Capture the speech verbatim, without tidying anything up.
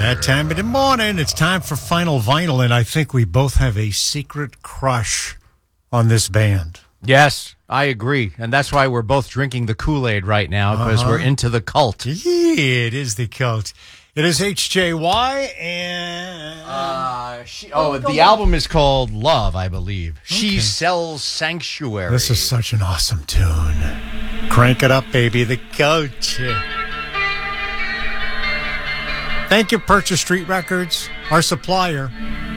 that time of the morning. It's time for Final Vinyl, and I think we both have a secret crush on this band. Yes, I agree. And that's why we're both drinking the Kool-Aid right now, because Uh-huh. we're into the cult. Yeah, it is the cult. It is H J Y, and... Uh, she, oh, the album is called Love, I believe. She Okay. Sells Sanctuary. This is such an awesome tune. Crank it up, baby. The coach. Thank you, Purchase Street Records, our supplier.